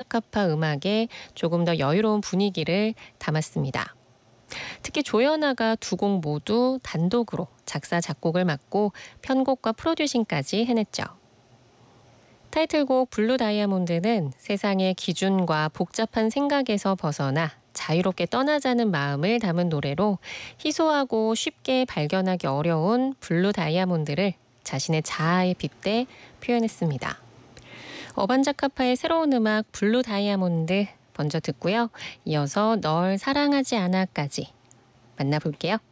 어반자카파 음악에 조금 더 여유로운 분위기를 담았습니다. 특히 조연아가 두 곡 모두 단독으로 작사, 작곡을 맡고 편곡과 프로듀싱까지 해냈죠. 타이틀곡 블루 다이아몬드는 세상의 기준과 복잡한 생각에서 벗어나 자유롭게 떠나자는 마음을 담은 노래로 희소하고 쉽게 발견하기 어려운 블루 다이아몬드를 자신의 자아에 빗대 표현했습니다. 어반자카파의 새로운 음악 블루 다이아몬드 먼저 듣고요. 이어서 널 사랑하지 않아까지 만나볼게요.